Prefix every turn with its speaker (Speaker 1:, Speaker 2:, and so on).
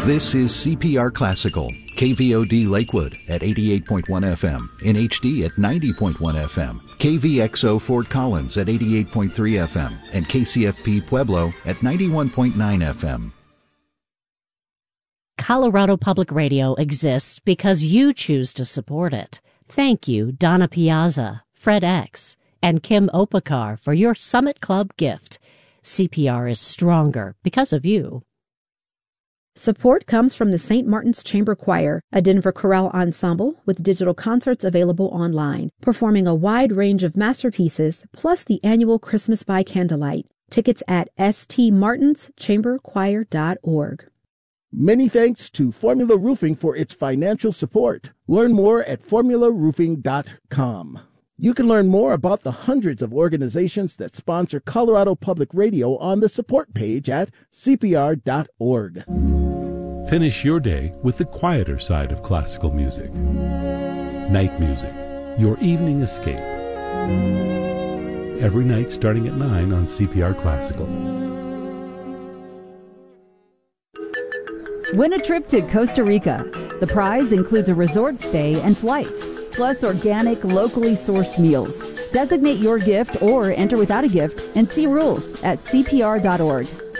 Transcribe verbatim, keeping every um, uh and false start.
Speaker 1: This is C P R Classical, K V O D Lakewood at eighty-eight point one F M, in H D at ninety point one F M, K V X O Fort Collins at eighty-eight point three F M, and K C F P Pueblo at ninety-one point nine F M.
Speaker 2: Colorado Public Radio exists because you choose to support it. Thank you, Donna Piazza, Fred X, and Kim Opakar for your Summit Club gift. C P R is stronger because of you.
Speaker 3: Support comes from the Saint Martin's Chamber Choir, a Denver chorale ensemble with digital concerts available online, performing a wide range of masterpieces, plus the annual Christmas by Candlelight. Tickets at s t martins chamber choir dot org.
Speaker 4: Many thanks to Formula Roofing for its financial support. Learn more at formula roofing dot com. You can learn more about the hundreds of organizations that sponsor Colorado Public Radio on the support page at c p r dot org.
Speaker 5: Finish your day with the quieter side of classical music. Night music, your evening escape. Every night starting at nine on C P R Classical.
Speaker 6: Win a trip to Costa Rica. The prize includes a resort stay and flights, plus organic, locally sourced meals. Designate your gift or enter without a gift and see rules at c p r dot org.